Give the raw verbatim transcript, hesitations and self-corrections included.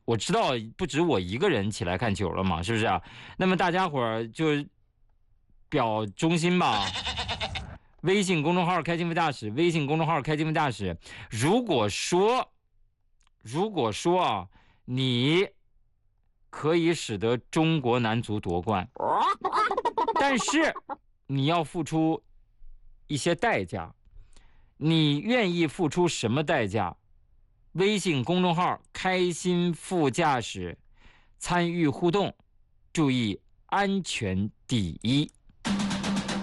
我知道不止我一个人起来看球了嘛，是不是啊？那么大家伙儿就表忠心吧。微信公众号开金副大使，微信公众号开金副大使。如果说，如果说啊，你可以使得中国男足夺冠，但是你要付出一些代价，你愿意付出什么代价？微信公众号开心副驾驶，参与互动，注意安全第一。